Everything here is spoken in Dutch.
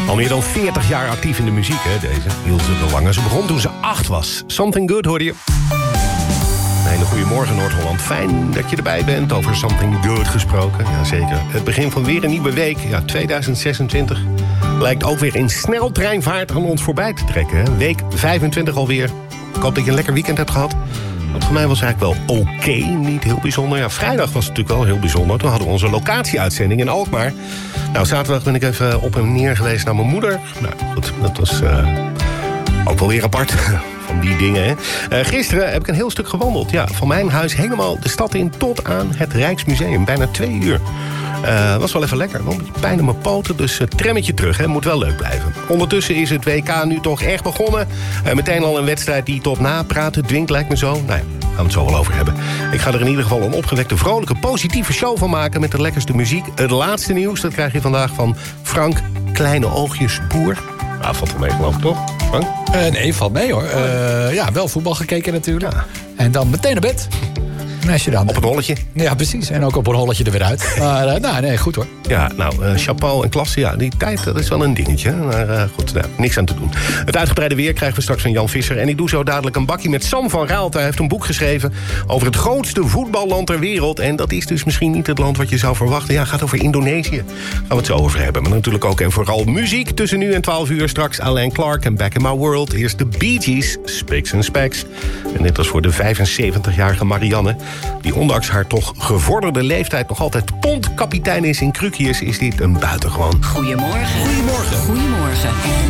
Al meer dan 40 jaar actief in de muziek, hè, deze. Ilse de Lange. Ze begon toen ze 8 was. Something Good hoorde je. Een hele goede morgen, Noord-Holland. Fijn dat je erbij bent. Over Something Good gesproken. Jazeker. Het begin van weer een nieuwe week. Ja, 2026 lijkt ook weer in sneltreinvaart aan ons voorbij te trekken. Hè. Week 25 alweer. Ik hoop dat je een lekker weekend hebt gehad. Want voor mij was het eigenlijk wel oké, niet heel bijzonder. Ja, vrijdag was het natuurlijk wel heel bijzonder. Toen hadden we onze locatieuitzending in Alkmaar. Nou, zaterdag ben ik even op en neer geweest naar mijn moeder. Nou, goed, dat was ook wel weer apart. Van die dingen, hè. Gisteren heb ik een heel stuk gewandeld. Ja, van mijn huis helemaal de stad in tot aan het Rijksmuseum. Bijna 2 uur. Was wel even lekker. Wel een beetje pijn in mijn poten, dus trammetje terug. Hè. Moet wel leuk blijven. Ondertussen is het WK nu toch echt begonnen. Meteen al een wedstrijd die tot napraten dwingt, lijkt me zo. Nou ja, daar gaan we het zo wel over hebben. Ik ga er in ieder geval een opgewekte, vrolijke, positieve show van maken met de lekkerste muziek. Het laatste nieuws, dat krijg je vandaag van Frank Kleine Oogjes Boer. Nou, valt wel mee, geloof ik, toch? Frank? Nee, valt mee hoor. Ja, wel voetbal gekeken natuurlijk. Ja. En dan meteen naar bed. En als je dan... Op een holletje. Ja, precies. En ook op een holletje er weer uit. Maar nou, nee, goed hoor. Ja, nou, chapeau en klasse, ja, die tijd, dat is wel een dingetje. Maar goed, nou, niks aan te doen. Het uitgebreide weer krijgen we straks van Jan Visser. En ik doe zo dadelijk een bakkie met Sam van Raalte. Hij heeft een boek geschreven over het grootste voetballand ter wereld. En dat is dus misschien niet het land wat je zou verwachten. Ja, het gaat over Indonesië. Daar gaan we het zo over hebben. Maar natuurlijk ook en vooral muziek tussen nu en 12 uur. Straks Alain Clark en Back in My World. Eerst de Bee Gees, Spicks and Specks. En dit was voor de 75-jarige Marianne, die ondanks haar toch gevorderde leeftijd nog altijd pontkapitein is in Krukius, is dit een buitengewoon. Goedemorgen. Goedemorgen. Goedemorgen.